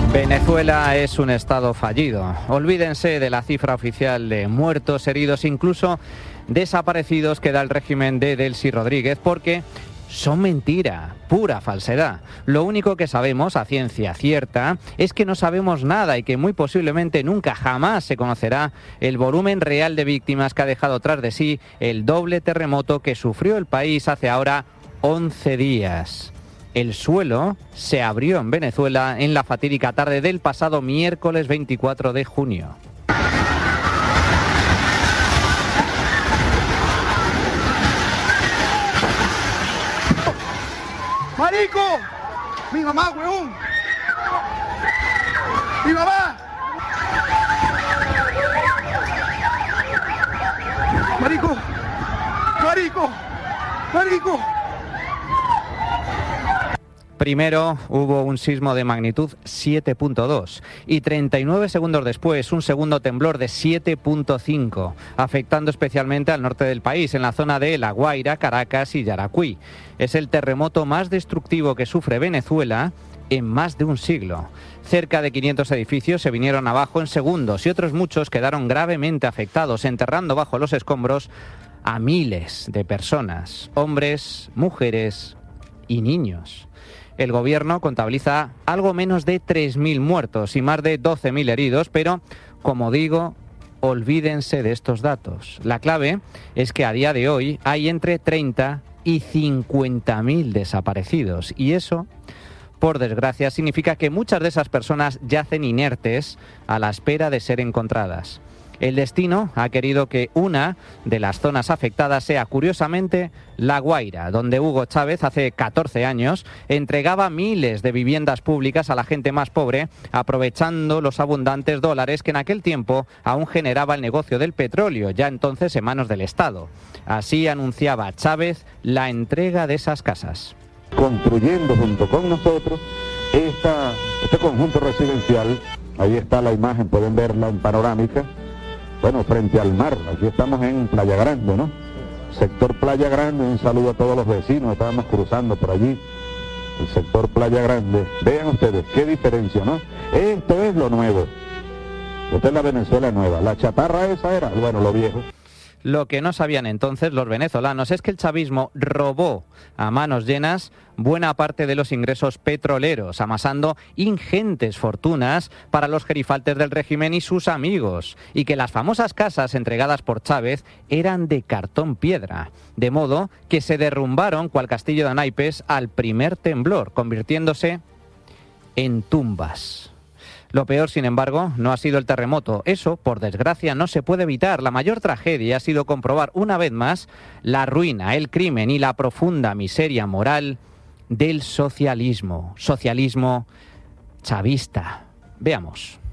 Venezuela es un estado fallido. Olvídense de la cifra oficial de muertos, heridos, incluso desaparecidos que da el régimen de Delcy Rodríguez, porque son mentira, pura falsedad. Lo único que sabemos a ciencia cierta es que no sabemos nada y que muy posiblemente nunca jamás se conocerá el volumen real de víctimas que ha dejado tras de sí el doble terremoto que sufrió el país hace ahora 11 días. El suelo se abrió en Venezuela en la fatídica tarde del pasado miércoles 24 de junio. ¡Marico! ¡Mi mamá, huevón! ¡Mi mamá! ¡Marico! ¡Marico! ¡Marico! Primero hubo un sismo de magnitud 7.2 y 39 segundos después un segundo temblor de 7.5, afectando especialmente al norte del país, en la zona de La Guaira, Caracas y Yaracuy. Es el terremoto más destructivo que sufre Venezuela en más de un siglo. Cerca de 500 edificios se vinieron abajo en segundos y otros muchos quedaron gravemente afectados, enterrando bajo los escombros a miles de personas, hombres, mujeres y niños. El gobierno contabiliza algo menos de 3.000 muertos y más de 12.000 heridos, pero, como digo, olvídense de estos datos. La clave es que a día de hoy hay entre 30 y 50.000 desaparecidos, y eso, por desgracia, significa que muchas de esas personas yacen inertes a la espera de ser encontradas. El destino ha querido que una de las zonas afectadas sea, curiosamente, La Guaira, donde Hugo Chávez, hace 14 años, entregaba miles de viviendas públicas a la gente más pobre, aprovechando los abundantes dólares que en aquel tiempo aún generaba el negocio del petróleo, ya entonces en manos del Estado. Así anunciaba Chávez la entrega de esas casas. Construyendo junto con nosotros este conjunto residencial, ahí está la imagen, pueden verla en panorámica, bueno, frente al mar. Aquí estamos en Playa Grande, ¿no? Sector Playa Grande, un saludo a todos los vecinos, estábamos cruzando por allí, el sector Playa Grande. Vean ustedes, qué diferencia, ¿no? Esto es lo nuevo, esta es la Venezuela nueva, la chatarra esa era, bueno, lo viejo. Lo que no sabían entonces los venezolanos es que el chavismo robó a manos llenas buena parte de los ingresos petroleros, amasando ingentes fortunas para los gerifaltes del régimen y sus amigos, y que las famosas casas entregadas por Chávez eran de cartón piedra, de modo que se derrumbaron cual castillo de naipes al primer temblor, convirtiéndose en tumbas. Lo peor, sin embargo, no ha sido el terremoto. Eso, por desgracia, no se puede evitar. La mayor tragedia ha sido comprobar una vez más la ruina, el crimen y la profunda miseria moral del socialismo. Socialismo chavista. Veamos.